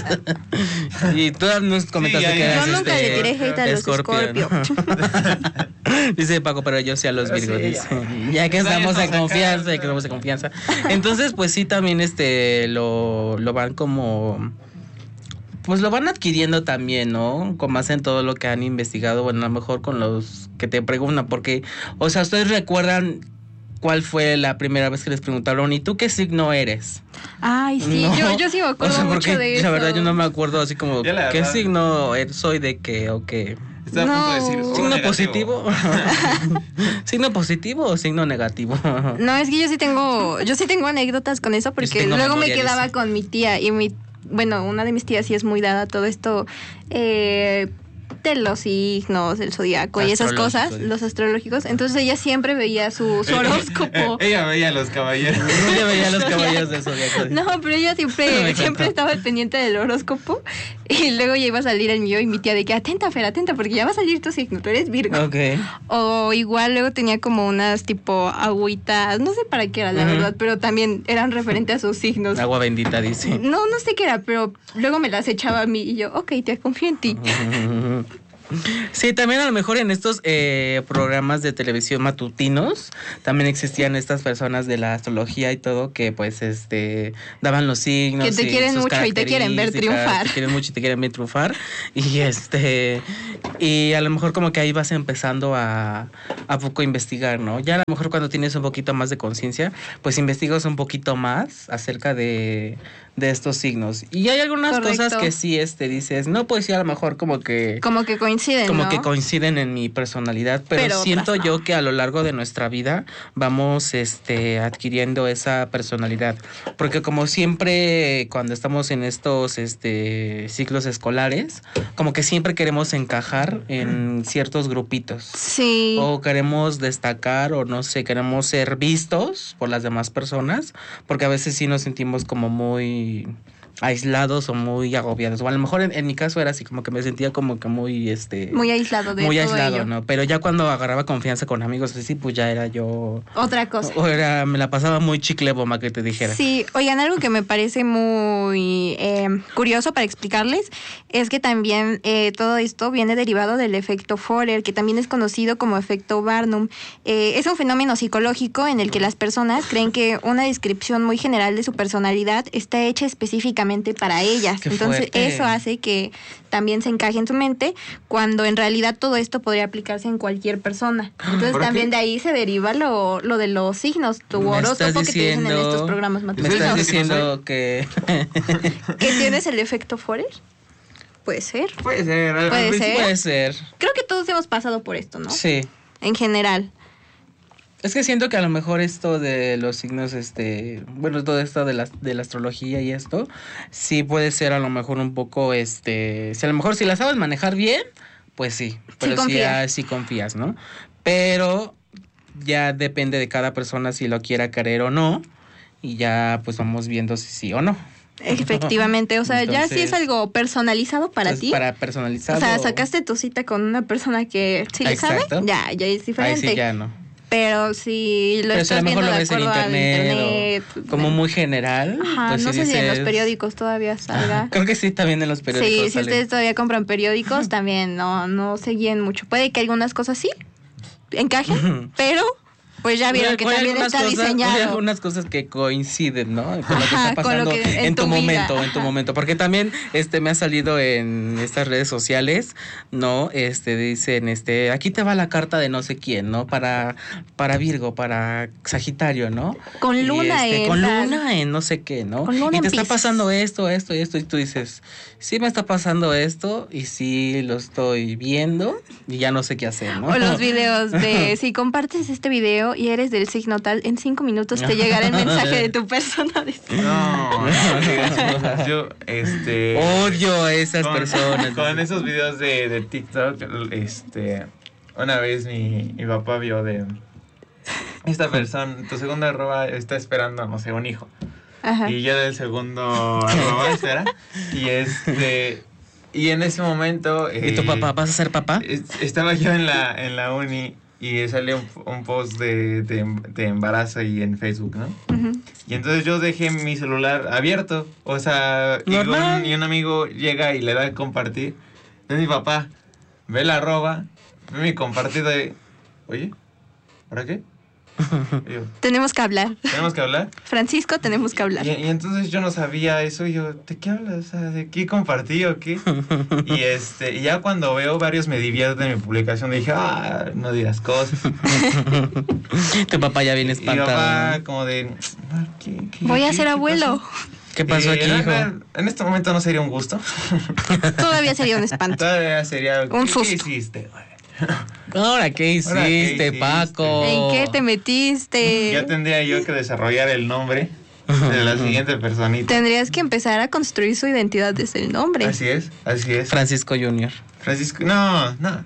Y tú nos comentaste sí, que eras yo nunca este, le tiré hate a los Scorpio. Dice Paco, pero yo sí a los Virgos. Sí, ya. ya que estamos en confianza, ya que estamos en confianza. Entonces, pues sí, también este lo, lo van como... Pues lo van adquiriendo también, ¿no? Como hacen todo lo que han investigado, bueno, a lo mejor con los que te preguntan, porque, o sea, ¿ustedes recuerdan cuál fue la primera vez que les preguntaron, ¿y tú qué signo eres? Ay, sí, no, yo, yo sí me acuerdo, o sea, mucho de eso. La verdad yo no me acuerdo así como, ¿qué verdad, signo soy de qué o qué? Estaba no. a punto de decir, oh, ¿signo negativo. positivo? ¿Signo positivo o signo negativo? No, es que yo sí tengo, yo sí tengo anécdotas con eso, porque sí luego me quedaba sí. con mi tía y mi... Bueno, una de mis tías sí es muy dada a todo esto, eh, de los signos, el zodiaco y esas cosas, los astrológicos. Entonces ella siempre veía su, su horóscopo. Ella veía a los caballeros. Ella veía a los caballeros del zodiaco. No, pero ella siempre, siempre estaba al pendiente del horóscopo. Y luego ya iba a salir el mío y mi tía de que atenta, Fer, atenta, porque ya va a salir tu signo, tú eres Virgo. Okay. O igual luego tenía como unas tipo agüitas, no sé para qué era la uh-huh. verdad, pero también eran referentes a sus signos. Agua bendita, dice. No, no sé qué era, pero luego me las echaba a mí y yo, ok, te confío en ti. Uh-huh. Sí, también a lo mejor en estos eh, programas de televisión matutinos también existían estas personas de la astrología y todo que pues este daban los signos. Que te y quieren sus mucho y te quieren ver triunfar. Te quieren mucho y te quieren ver triunfar. Y este y a lo mejor como que ahí vas empezando a, a poco investigar, ¿no? Ya a lo mejor cuando tienes un poquito más de conciencia, pues investigas un poquito más acerca de, de estos signos. Y hay algunas Correcto. cosas que sí este dices, no, pues sí, a lo mejor como que... Como que coinciden, Como ¿no? que coinciden en mi personalidad, pero, Pero siento otras no. yo que a lo largo de nuestra vida vamos este adquiriendo esa personalidad, porque como siempre cuando estamos en estos este ciclos escolares, como que siempre queremos encajar en ciertos grupitos. Sí. O queremos destacar o no sé, queremos ser vistos por las demás personas, porque a veces sí nos sentimos como muy aislados o muy agobiados, o a lo mejor en, en mi caso era así, como que me sentía como que muy este muy aislado de muy todo aislado, ello. ¿no? Pero ya cuando agarraba confianza con amigos así, pues ya era yo otra cosa. O era, me la pasaba muy chicle bomba, que te dijera. Sí, oigan, algo que me parece muy eh, curioso para explicarles es que también eh, todo esto viene derivado del efecto Forer, que también es conocido como efecto Barnum. Eh, es un fenómeno psicológico en el que las personas creen que una descripción muy general de su personalidad está hecha específicamente para ellas. Qué Entonces fuerte. eso hace que también se encaje en su mente, cuando en realidad todo esto podría aplicarse en cualquier persona. Entonces ¿Por también qué? de ahí se deriva lo, lo de los signos, tu Me estás horóscopo que te dicen en diciendo- estos programas Me matutinos. estás diciendo que ¿Que tienes el efecto Forer? Puede ser. Puede ser. al- Puede al principio- ser. puede ser. Creo que todos hemos pasado por esto, ¿no? Sí. En general. Es que siento que a lo mejor esto de los signos, este, bueno, todo esto de la, de la astrología y esto, sí puede ser a lo mejor un poco, este, si a lo mejor si la sabes manejar bien, pues sí, pero sí, confías. ah, sí confías, ¿no? Pero ya depende de cada persona si lo quiera creer o no, y ya pues vamos viendo si sí o no. Efectivamente, o sea, ya sí Entonces, es algo personalizado para pues, ti. Para personalizado. O sea, sacaste tu cita con una persona que sí le sabe, Exacto. ya, ya es Ahí diferente. sí ya no. Pero si lo Pero si a estás lo mejor viendo lo de ves en acuerdo al internet, internet, o como muy general. ajá, pues no sí sé si en los dices- periódicos todavía salga. Creo que sí, también en los periódicos Sí, si sale. ustedes todavía compran periódicos, también no, no se guíen mucho. Puede que algunas cosas sí encajen, pero pues ya vieron Hay- que hay también algunas está cosas- Hay diseñado. algunas cosas que coinciden, ¿no? Con lo que Ajá, está con lo pasando que en en tu, tu vida, momento, en tu ajá. momento. Porque también este me ha salido en estas redes sociales, ¿no? Este dicen, este, aquí te va la carta de no sé quién, ¿no? Para, para Virgo, para Sagitario, ¿no? Con Y, luna este, en con tal. luna en no sé qué, ¿no? Con luna Y en te está Piscis. pasando esto, esto y esto. Y tú dices, sí me está pasando esto, y sí lo estoy viendo, y ya no sé qué hacer, ¿no? O los videos de si compartes este video y eres del signo tal, en cinco minutos te llegará el mensaje de tu persona. De... No, no digas cosas. Yo, este. Odio a esas con, personas. Con esos videos de, de TikTok, este. Una vez mi, mi papá vio de. Esta persona, tu segundo arroba está esperando, no sé, un hijo. Ajá. Y yo del segundo arroba espera. Y este. Y en ese momento. ¿Y tu eh, papá? ¿Vas a ser papá? es- Estaba yo en la, en la uni. Y salió un, un post de, de, de embarazo y en Facebook, ¿no? Ujú. Y entonces yo dejé mi celular abierto. O sea, y Normal. un, y un amigo llega y le da a compartir. Es mi papá. Ve la arroba. Ve mi compartido y... Oye, ¿para qué? Y yo, Tenemos que hablar. ¿tenemos que hablar? Francisco, tenemos que hablar. Y, y entonces yo no sabía eso. Y yo, ¿de qué hablas? O sea, ¿de qué compartí o qué? Y este, y ya cuando veo varios me divierten de mi publicación, dije, ah, no digas cosas. Tu papá ya viene Y mi espantado. papá ¿no? como de... "Ah, ¿qué- qué- Voy a qué- ser qué abuelo. ¿Qué pasó Y, aquí, la hijo? verdad, en este momento no sería un gusto. Todavía sería un espanto. Todavía sería... Un ¿qué, susto. ¿Qué hiciste, güey? Ahora, ¿qué hiciste, Ahora, ¿qué hiciste? Paco? ¿En qué te metiste? Ya tendría yo que desarrollar el nombre de la siguiente personita. Tendrías que empezar a construir su identidad desde el nombre. Así es, así es. Francisco Junior Francisco, no, no.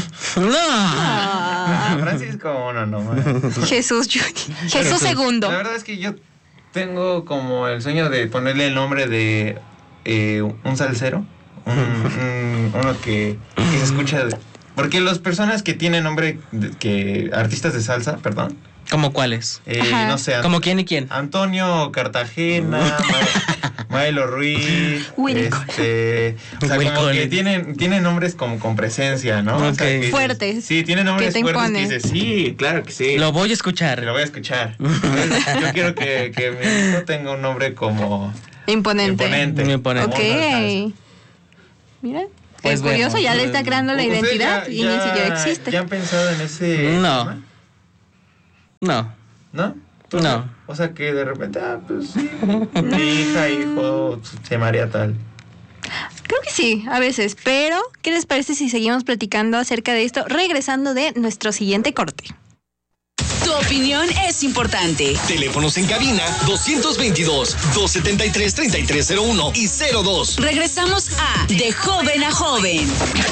No. no Francisco, no, no. Jesús, Jesús segundo. La verdad es que yo tengo como el sueño de ponerle el nombre de eh, un salsero. Un, un, uno que, que se escucha de, porque las personas que tienen nombre de, que artistas de salsa, perdón, ¿cómo cuáles? Eh, no sé. ¿Cómo quién y quién? Antonio Cartagena, Maelo Ruiz, este, o sea, Will como Collins. que tienen, tienen nombres como con presencia, ¿no? Okay. O sea, que dices, fuertes. Sí, tienen nombres que fuertes impone. que dices, sí, claro que sí. Lo voy a escuchar. Lo voy a escuchar. Entonces, yo quiero que, que mi hijo tenga un nombre como imponente. Imponente. Muy imponente. Ok. Mira. Pues Qué curioso, vemos. ya le está creando la ¿Ustedes identidad ya, y ni siquiera existe. ¿Ya han pensado en ese No. tema? No. ¿No? No. O sea que de repente, ah, pues sí, mi hija, hijo, se llamaría tal. Creo que sí, a veces. Pero, ¿qué les parece si seguimos platicando acerca de esto regresando de nuestro siguiente corte? Tu opinión es importante. Teléfonos en cabina doscientos veintidós, doscientos setenta y tres, treinta y tres cero uno y cero dos. Regresamos a De Joven a Joven.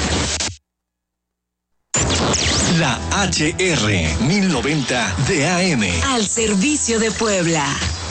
La H R mil noventa de A M. Al servicio de Puebla.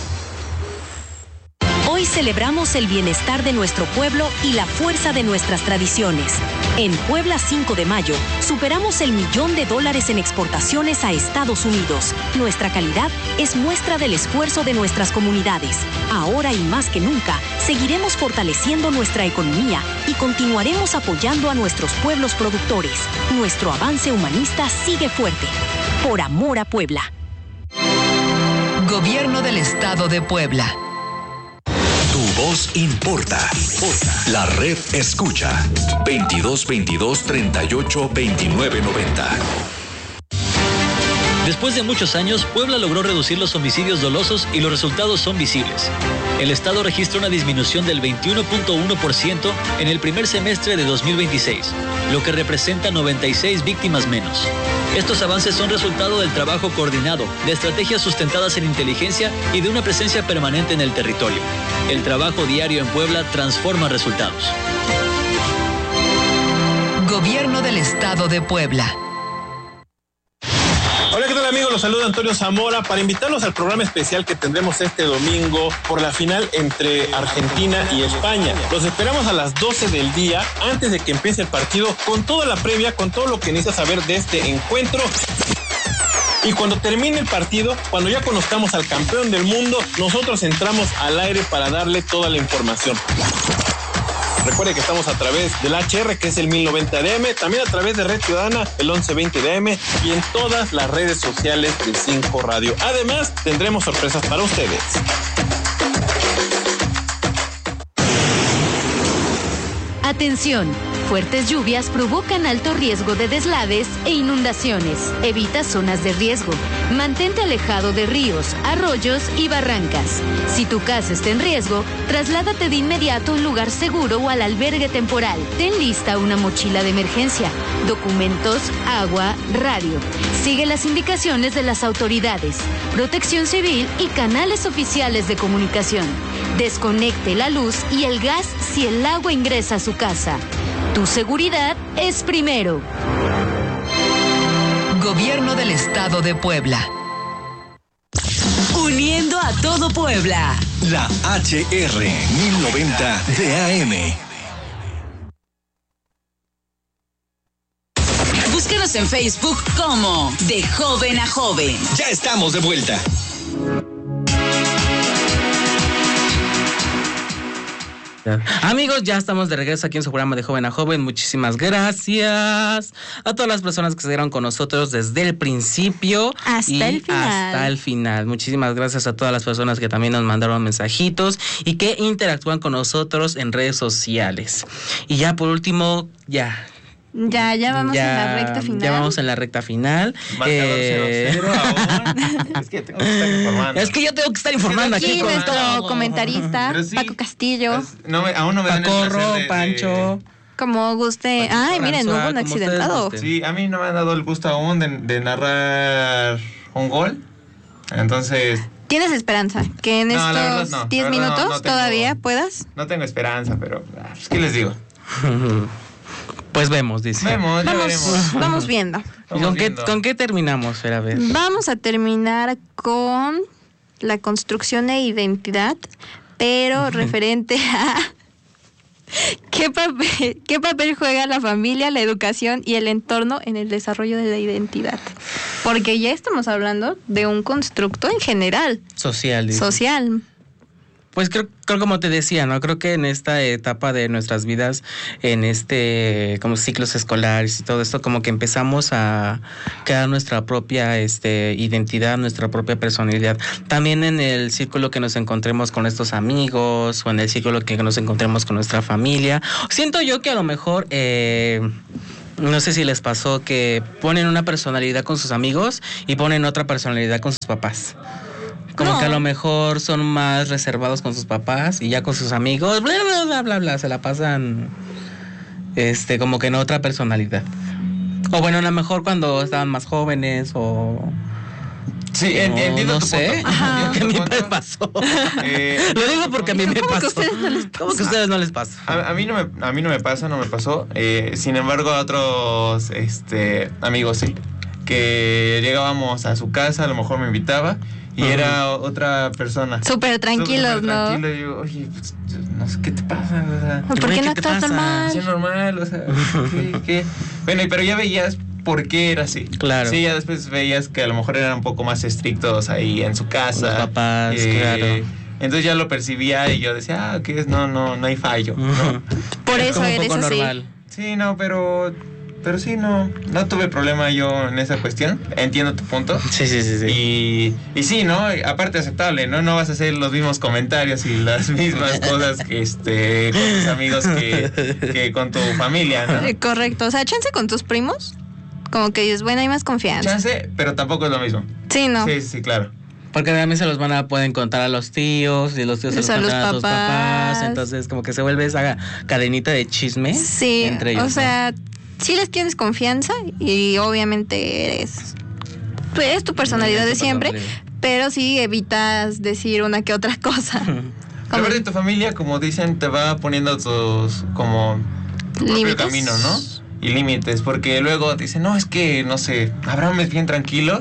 Hoy celebramos el bienestar de nuestro pueblo y la fuerza de nuestras tradiciones. En Puebla cinco de mayo, superamos el millón de dólares en exportaciones a Estados Unidos. Nuestra calidad es muestra del esfuerzo de nuestras comunidades. Ahora y más que nunca, seguiremos fortaleciendo nuestra economía y continuaremos apoyando a nuestros pueblos productores. Nuestro avance humanista sigue fuerte. Por amor a Puebla. Gobierno del Estado de Puebla. Tu voz importa. La red escucha. veintidós veintidós, treinta y ocho, veintinueve noventa. Después de muchos años, Puebla logró reducir los homicidios dolosos y los resultados son visibles. El Estado registra una disminución del veintiuno punto uno por ciento en el primer semestre de dos mil veintiséis, lo que representa noventa y seis víctimas menos. Estos avances son resultado del trabajo coordinado, de estrategias sustentadas en inteligencia y de una presencia permanente en el territorio. El trabajo diario en Puebla transforma resultados. Gobierno del Estado de Puebla. Hola, ¿qué tal amigos? Los saluda Antonio Zamora para invitarlos al programa especial que tendremos este domingo por la final entre Argentina y España. Los esperamos a las doce del día antes de que empiece el partido con toda la previa, con todo lo que necesitas saber de este encuentro. Y cuando termine el partido, cuando ya conozcamos al campeón del mundo, nosotros entramos al aire para darle toda la información. Recuerde que estamos a través del H R, que es el mil noventa de A M, también a través de Red Ciudadana, el once veinte de A M, y en todas las redes sociales de cinco Radio. Además, tendremos sorpresas para ustedes. Atención, fuertes lluvias provocan alto riesgo de deslaves e inundaciones. Evita zonas de riesgo. Mantente alejado de ríos, arroyos y barrancas. Si tu casa está en riesgo, trasládate de inmediato a un lugar seguro o al albergue temporal. Ten lista una mochila de emergencia, documentos, agua, radio. Sigue las indicaciones de las autoridades, Protección Civil y canales oficiales de comunicación. Desconecte la luz y el gas si el agua ingresa a su casa. Tu seguridad es primero. Gobierno del Estado de Puebla. Uniendo a todo Puebla. La H R mil noventa de A M. Búscanos en Facebook como De Joven a Joven. Ya estamos de vuelta. Amigos, ya estamos de regreso aquí en su programa de Joven a Joven. Muchísimas gracias a todas las personas que se dieron con nosotros desde el principio hasta y el final. hasta el final. Muchísimas gracias a todas las personas que también nos mandaron mensajitos y que interactúan con nosotros en redes sociales. Y ya por último, ya. Ya, ya vamos ya, en la recta final. Ya vamos en la recta final. Marcador Eh, cero cero aún. Es que tengo que estar informando. Es que yo tengo que estar informando Aquí aquí con nuestro todo. comentarista, Pero sí. Paco Castillo. No me- aún no me dan el Pacorro, placer de- de- Pancho. Como guste. Ay, miren, no hubo un accidentado. Sí, a mí no me han dado el gusto aún de, de narrar un gol. Entonces, ¿Tienes esperanza que en No, la verdad estos no, diez la verdad minutos no, no tengo- todavía puedas? no tengo esperanza, pero ah, pues, ¿qué les digo? Pues vemos, dice. Vemos, ya Vamos, veremos. vamos viendo. ¿Y con qué, con qué terminamos, Fer? A ver. Vamos a terminar con la construcción e identidad, pero referente a qué papel, qué papel juega la familia, la educación y el entorno en el desarrollo de la identidad. Porque ya estamos hablando de un constructo en general. Social. Dice. Social. Pues creo, creo como te decía, ¿no? Creo que en esta etapa de nuestras vidas, en este, como ciclos escolares y todo esto, como que empezamos a crear nuestra propia este, identidad, nuestra propia personalidad. También en el círculo que nos encontremos con estos amigos o en el círculo que nos encontremos con nuestra familia. Siento yo que a lo mejor... Eh, no sé si les pasó que ponen una personalidad con sus amigos y ponen otra personalidad con sus papás. Como no. que a lo mejor son más reservados con sus papás y ya con sus amigos, bla, bla, bla, bla, bla, se la pasan este, como que en otra personalidad. O bueno, a lo mejor cuando estaban más jóvenes o... Sí, entiendo no tu sé, punto. que a mí me pasó. Eh, Lo digo porque a mí me ¿Cómo pasó. que a ustedes no les pasa? ¿Cómo que a ustedes no les pasa? A, a mí no me, a mí no me pasa, no me pasó. Eh, sin embargo, a otros este, amigos sí. Que llegábamos a su casa, a lo mejor me invitaba y uh-huh. era otra persona. Súper tranquilos, Súper ¿no? Tranquilo, y yo, oye, pues, no sé qué te pasa, o sea, ¿por qué no estás normal? Sí, normal, o sea, ¿qué, qué? Bueno, pero ya veías por qué era así. Claro. Sí, ya después veías que a lo mejor eran un poco más estrictos ahí en su casa. Los papás, eh, claro. Entonces ya lo percibía y yo decía, ah, ¿qué es? No, no, no hay fallo, ¿no? Uh-huh. Por eso eres así. Normal. Sí, no, pero... Pero sí, no, no tuve problema yo en esa cuestión. Entiendo tu punto. Sí, sí, sí, sí. Y, y sí, ¿no? Aparte aceptable, ¿no? No vas a hacer los mismos comentarios y las mismas cosas que este con tus amigos que, que con tu familia, ¿no? Eh, correcto. O sea, chance con tus primos, como que dices, bueno, hay más confianza. Chance, pero tampoco es lo mismo. Sí, ¿no? Sí, sí, claro. Porque también se los van a pueden contar a los tíos y los tíos se los contan a sus papás. Entonces como que se vuelve esa cadenita de chisme sí, entre ellos. O sea... ¿no? Sí les tienes confianza y obviamente eres, pues, es tu personalidad de siempre, pero sí evitas decir una que otra cosa. La verdad, tu familia, como dicen, te va poniendo tus como tu propio camino, ¿no? Y límites, porque luego dicen, no, es que, no sé, Abraham es bien tranquilo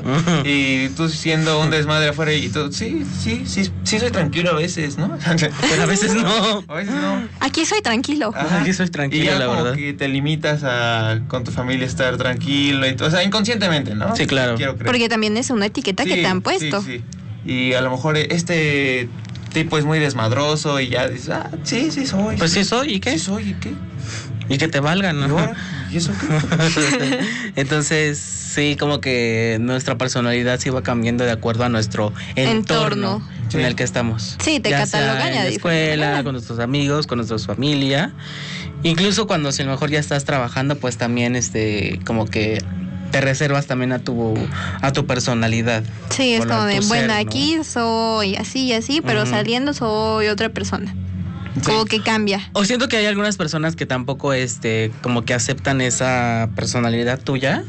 y tú siendo un desmadre afuera y tú, sí, sí, sí, sí soy tranquilo a veces, ¿no? Pero a veces no. A veces no. Aquí soy tranquilo. Ajá. Aquí soy tranquilo, y ya la como verdad. que te limitas a con tu familia estar tranquilo, y, o sea, inconscientemente, ¿no? Sí, claro. Quiero creer. Porque también es una etiqueta sí, que te han puesto. Sí, sí. Y a lo mejor este tipo es muy desmadroso y ya dices, ah, sí, sí soy. Pues sí soy, ¿y qué? Sí soy, ¿y qué? Y que te valgan, ¿no? ¿Y ahora? ¿Y eso qué? Entonces, sí, como que nuestra personalidad sí va cambiando de acuerdo a nuestro entorno, entorno. Sí. en el que estamos. Sí, te ya catalogan sea en la escuela, con nuestros amigos, con nuestra familia. Incluso cuando si a lo mejor ya estás trabajando, pues también este como que te reservas también a tu a tu personalidad. Sí, es como de, bueno, ser, aquí ¿no? soy así y así, pero uh-huh. saliendo soy otra persona. Sí. Como que cambia. O siento que hay algunas personas que tampoco este como que aceptan esa personalidad tuya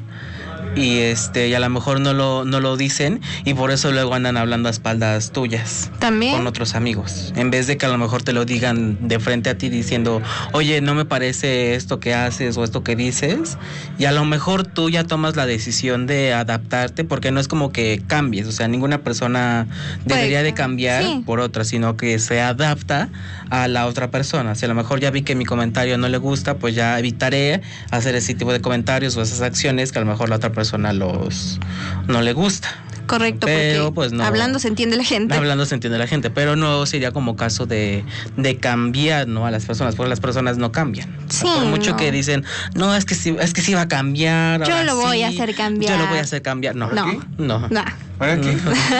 y este y a lo mejor no lo no lo dicen y por eso luego andan hablando a espaldas tuyas también con otros amigos en vez de que a lo mejor te lo digan de frente a ti diciendo, oye, no me parece esto que haces o esto que dices, y a lo mejor tú ya tomas la decisión de adaptarte, porque no es como que cambies, o sea, ninguna persona debería de cambiar sí. por otra, sino que se adapta a la otra persona. Si a lo mejor ya vi que mi comentario no le gusta, pues ya evitaré hacer ese tipo de comentarios o esas acciones que a lo mejor la otra persona persona los no le gusta. Correcto, pero porque pues no, hablando se entiende la gente. Hablando se entiende la gente, pero no sería como caso de, de cambiar, ¿no? A las personas, porque las personas no cambian. Sí, o sea, por mucho no. que dicen, no, es que sí, es que sí va a cambiar. Yo lo sí, voy a hacer cambiar. Yo lo voy a hacer cambiar. No. No. No. No. ¿Para qué?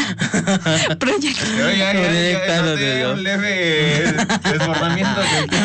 Proyecto. Yo ya, ya, ya, ya un leve desbordamiento.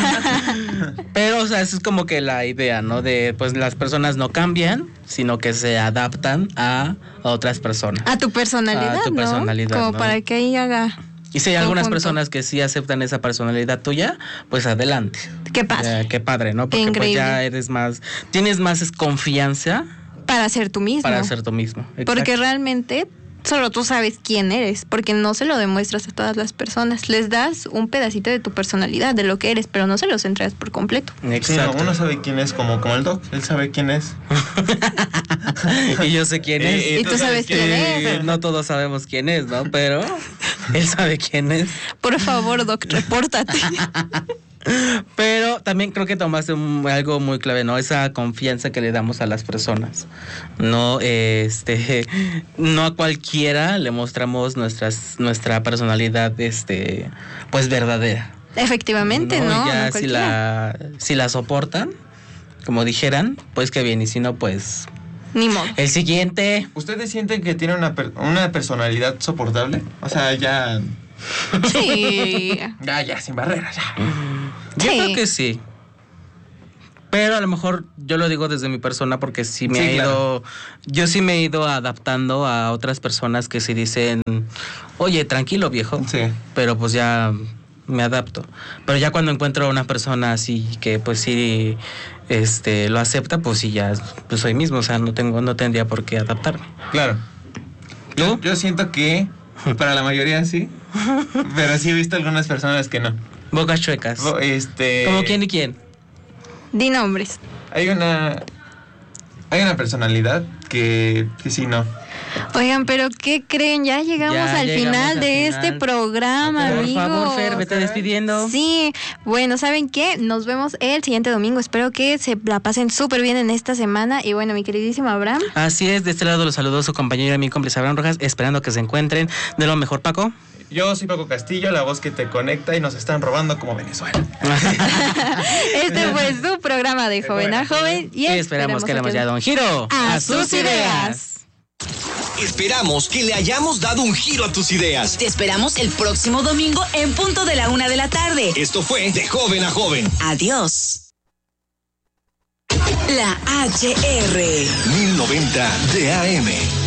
Pero, o sea, eso es como que la idea, ¿no? De, pues, las personas no cambian, sino que se adaptan a otras personas. A tu personalidad, A tu ¿no? personalidad, Como ¿no? para que ahí haga... Y si hay algunas punto. personas que sí aceptan esa personalidad tuya, pues adelante. Qué padre. Eh, qué padre, ¿no? Porque pues ya eres más, tienes más confianza para ser tú mismo. Para ser tú mismo. Exacto. Porque realmente solo tú sabes quién eres, porque no se lo demuestras a todas las personas. Les das un pedacito de tu personalidad, de lo que eres, pero no se los entregas por completo. Exacto. Sí, no, uno sabe quién es, como, como el Doc, él sabe quién es. Y yo sé quién es. Y, y tú, tú sabes quién es. es. No todos sabemos quién es, ¿no? Pero él sabe quién es. Por favor, Doc, repórtate. Pero también creo que tomaste un, algo muy clave, ¿no? Esa confianza que le damos a las personas. No, este, no a cualquiera le mostramos nuestras, nuestra personalidad, este, pues verdadera. Efectivamente, ¿no? ¿no? Ya no si la, si la soportan, como dijeran, pues qué bien, y si no, pues ni modo. El siguiente. ¿Ustedes sienten que tiene una, una personalidad soportable? O sea, ya... Sí. Ya, ya, sin barreras, ya. Yo Sí. creo que sí. Pero a lo mejor yo lo digo desde mi persona porque sí me Sí, ha ido... claro. Yo sí me he ido adaptando a otras personas que sí dicen, oye, tranquilo, viejo. Sí. Pero pues ya me adapto. Pero ya cuando encuentro a una persona así que pues sí este, lo acepta, pues sí ya pues soy mismo. O sea, no tengo, no tendría por qué adaptarme. Claro. Yo, yo siento que para la mayoría sí, pero sí he visto algunas personas que no. Bocas chuecas. Bo- Este... ¿Cómo quién y quién? Di nombres. Hay una... Hay una personalidad que, que sí, no. Oigan, pero ¿qué creen? Ya llegamos Ya al llegamos final al de final. este programa, Por amigos. favor, Fer, vete despidiendo. Sí, bueno, ¿saben qué? Nos vemos el siguiente domingo. Espero que se la pasen súper bien en esta semana. Y bueno, mi queridísimo Abraham. Así es, de este lado los saludos su compañero y mi cómplice Abraham Rojas, esperando que se encuentren de lo mejor, Paco. Yo soy Paco Castillo, la voz que te conecta y nos están robando como Venezuela. Este fue su programa de Joven a Joven. Y Y esperamos que le hemos dado un giro a sus ideas. Esperamos que le hayamos dado un giro a tus ideas. Te esperamos el próximo domingo en punto de la una de la tarde. Esto fue De Joven a Joven. Adiós. La H R. mil noventa de A M.